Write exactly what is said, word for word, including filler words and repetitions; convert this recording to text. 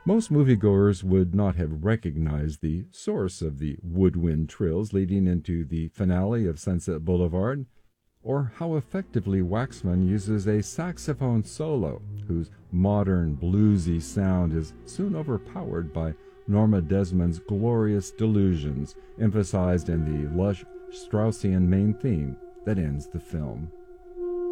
Most moviegoers would not have recognized the source of the woodwind trills leading into the finale of Sunset Boulevard, or how effectively Waxman uses a saxophone solo whose modern bluesy sound is soon overpowered by Norma Desmond's glorious delusions emphasized in the lush Straussian main theme that ends the film.